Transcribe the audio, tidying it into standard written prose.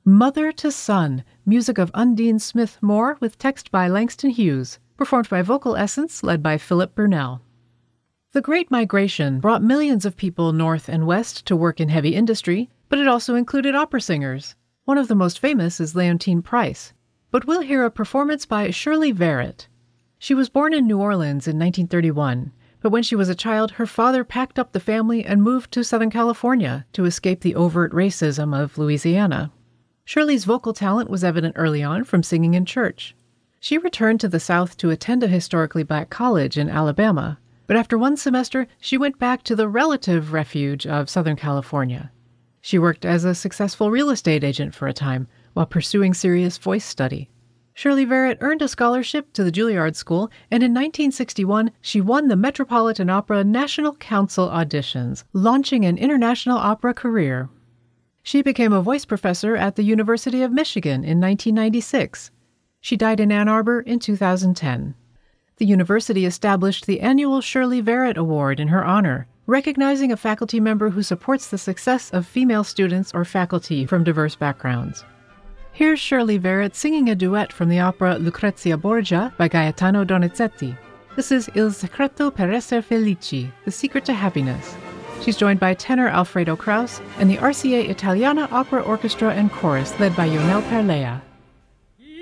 Mother to Son, music of Undine Smith Moore with text by Langston Hughes, performed by Vocal Essence led by Philip Burnell. The Great Migration brought millions of people north and west to work in heavy industry, but it also included opera singers. One of the most famous is Leontine Price, but we'll hear a performance by Shirley Verrett. She was born in New Orleans in 1931, but when she was a child, her father packed up the family and moved to Southern California to escape the overt racism of Louisiana. Shirley's vocal talent was evident early on from singing in church. She returned to the South to attend a historically black college in Alabama, but after one semester, she went back to the relative refuge of Southern California. She worked as a successful real estate agent for a time while pursuing serious voice study. Shirley Verrett earned a scholarship to the Juilliard School, and in 1961, she won the Metropolitan Opera National Council auditions, launching an international opera career. She became a voice professor at the University of Michigan in 1996. She died in Ann Arbor in 2010. The university established the annual Shirley Verrett Award in her honor, recognizing a faculty member who supports the success of female students or faculty from diverse backgrounds. Here's Shirley Verrett singing a duet from the opera Lucrezia Borgia by Gaetano Donizetti. This is Il segreto per esser felici, The Secret to Happiness. She's joined by tenor Alfredo Kraus and the RCA Italiana Opera Orchestra and Chorus led by Yonel Perlea.